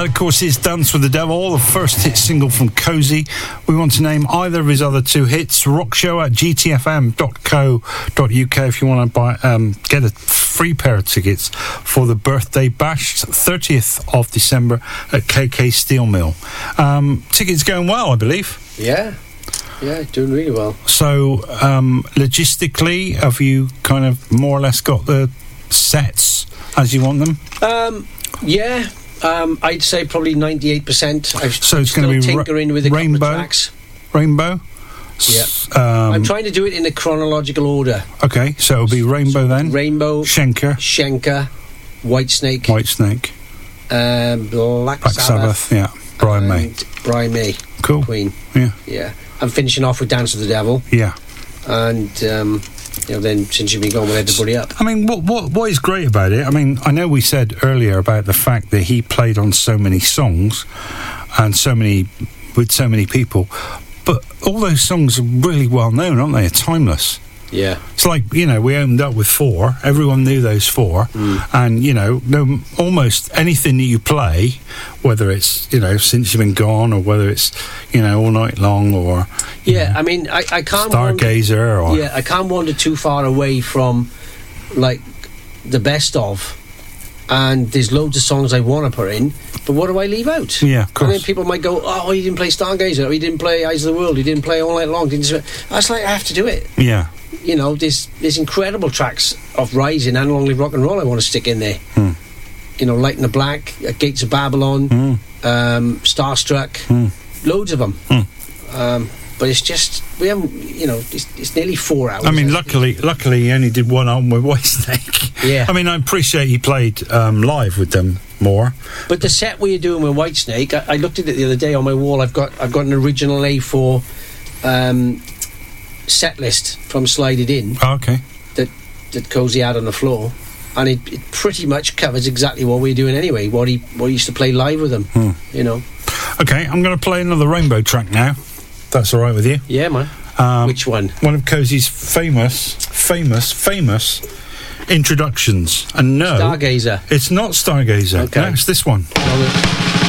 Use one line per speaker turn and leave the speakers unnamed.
That, of course, is Dance with the Devil, the first hit single from Cozy. We want to name either of his other two hits, rockshow@gtfm.co.uk, if you want to get a free pair of tickets for the birthday bash, 30th of December at KK Steel Mill. Tickets going well, I believe.
Yeah, doing really well.
So, logistically, have you kind of more or less got the sets as you want them?
Yeah. I'd say probably 98%.
So it's going to be
tinkering with a couple of tracks.
Rainbow?
Yeah. I'm trying to do it in a chronological order.
Okay, so it'll be Rainbow then?
Rainbow.
Schenker,
Whitesnake. Black
Sabbath, yeah. Brian May.
Cool. Queen. Yeah. I'm finishing off with Dance with the Devil.
Yeah.
And... then since you've been going with everybody up.
I mean, what is great about it, I mean, I know we said earlier about the fact that he played on so many songs and with so many people, but all those songs are really well known, aren't they? They're timeless.
Yeah.
It's like, we opened up with 4. Everyone knew those 4. And, almost anything that you play, whether it's, Since You've Been Gone, or whether it's, All Night Long, or...
I mean, I can't...
Stargazer, or...
Yeah, I can't wander too far away from, like, the best of. And there's loads of songs I want to put in, but what do I leave out?
Yeah, of course.
And then people might go, oh, he didn't play Stargazer, or he didn't play Eyes of the World, he didn't play All Night Long. That's like, I have to do it.
Yeah.
There's incredible tracks of Rising and Long Live Rock and Roll I want to stick in there. Light in the Black, Gates of Babylon, Starstruck, loads of them. But it's just, we haven't, it's nearly 4 hours.
I mean, luckily he only did one album with Whitesnake.
Yeah.
I mean, I appreciate he played live with them more.
But the set we're doing with Whitesnake, I looked at it the other day on my wall. I've got an original A4 set list from Slide It In.
Oh, okay.
That Cozy had on the floor. And it pretty much covers exactly what we're doing anyway, what he used to play live with them,
Okay, I'm going to play another Rainbow track now. That's all right with you?
Yeah, man. Which one?
One of Cozy's famous introductions. And no,
Stargazer.
It's not Stargazer.
Okay.
No, it's this one.